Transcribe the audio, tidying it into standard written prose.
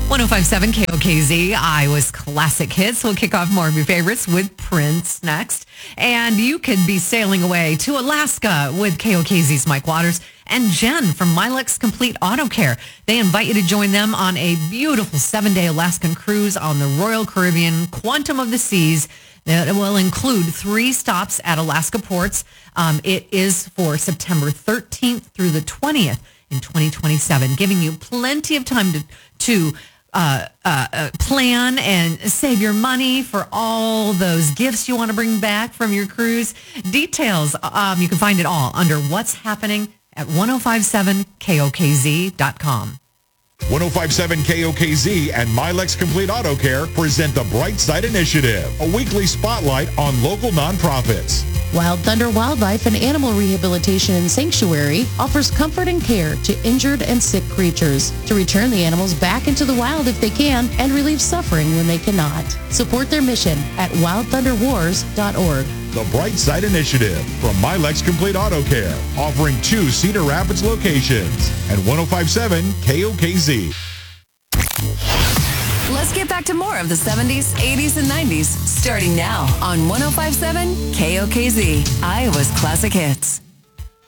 1057 KOKZ, Iowa's classic hits. We'll kick off more of your favorites with Prince next. And you could be sailing away to Alaska with KOKZ's Mike Waters and Jen from Milex Complete Auto Care. They invite you to join them on a beautiful 7-day Alaskan cruise on the Royal Caribbean Quantum of the Seas. That will include 3 stops at Alaska ports. It is for September 13th through the 20th in 2027, giving you plenty of time to plan and save your money for all those gifts you want to bring back from your cruise. Details, you can find it all under What's Happening at 1057KOKZ.com. 1057 KOKZ and Milex Complete Auto Care present the Bright Side Initiative, a weekly spotlight on local nonprofits. Wild Thunder Wildlife and Animal Rehabilitation and Sanctuary offers comfort and care to injured and sick creatures to return the animals back into the wild if they can and relieve suffering when they cannot. Support their mission at wildthunderwars.org. The Bright Side Initiative from Milex Complete Auto Care, offering 2 Cedar Rapids locations and 1057 KOKZ. Let's get back to more of the 70s, 80s, and 90s, starting now on 1057 KOKZ, Iowa's classic hits.